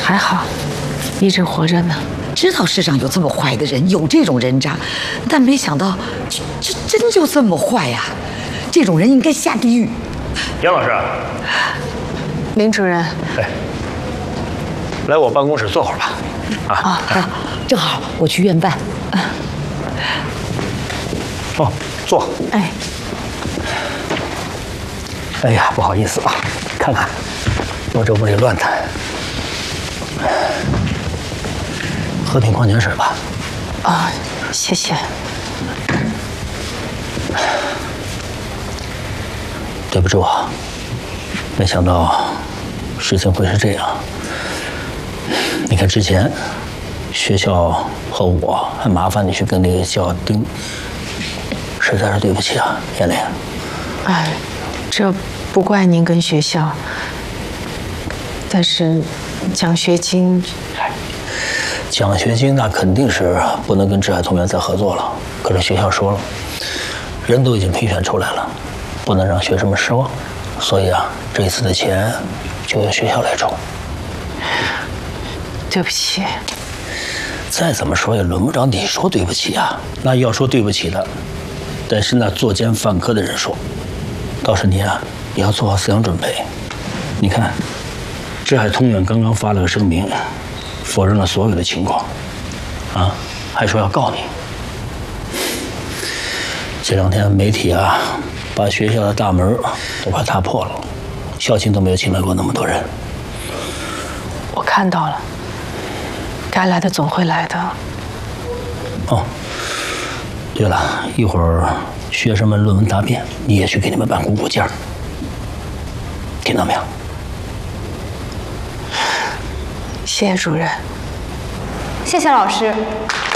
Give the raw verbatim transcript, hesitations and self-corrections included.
还好，一直活着呢。 知道世上有这么坏的人，有这种人渣，但没想到这这真就这么坏呀！这种人应该下地狱。 杨老师， 林主任， 哎，来我办公室坐会儿吧。啊啊，正好我去院办。 哦，坐。 哎， 哎呀，不好意思啊，看看我这屋里乱的，喝瓶矿泉水吧。 啊，谢谢。 对不住啊，没想到事情会是这样。你看之前学校和我还麻烦你去跟那个叫丁，实在是对不起啊，燕玲。 哎，这不怪您跟学校，但是奖学金， 奖学金那肯定是不能跟浙海同源再合作了。可是学校说了，人都已经评选出来了，不能让学生们失望，所以啊，这一次的钱就由学校来出。 对不起。 再怎么说也轮不着你说对不起啊。那要说对不起的，得是那作奸犯科的人说。倒是你啊，也要做好思想准备。你看，浙海通远刚刚发了个声明，否认了所有的情况，啊，还说要告你。这两天媒体啊，把学校的大门都快踏破了，校庆都没有请来过那么多人。 我看到了，该来的总会来的。 哦，对了，一会儿学生们论文答辩，你也去给你们班鼓鼓劲儿，听到没有？ 谢谢主任。 谢谢老师。